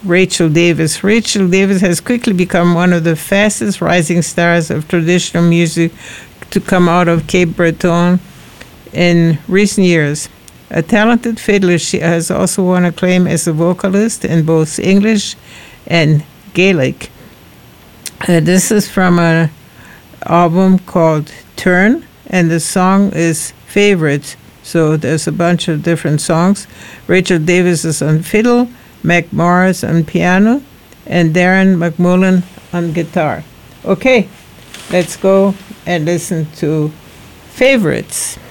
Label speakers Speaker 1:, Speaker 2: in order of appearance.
Speaker 1: Rachel Davis. Rachel Davis has quickly become one of the fastest rising stars of traditional music to come out of Cape Breton in recent years. A talented fiddler, she has also won acclaim as a vocalist in both English and Gaelic. This is from an album called Turn, and the song is Favorites. So there's a bunch of different songs. Rachel Davis is on fiddle, Mac Morris on piano, and Darren McMullen on guitar. Okay, let's go and listen to Favorites.